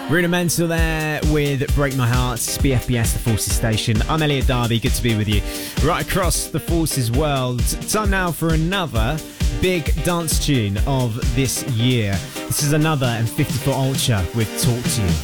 Rudimental there with Break My Heart, BFBS, the Forces Station. I'm Elliot Darby, good to be with you right across the Forces world. Time now for another big dance tune of this year. This is another M54 Ultra with Talk to You.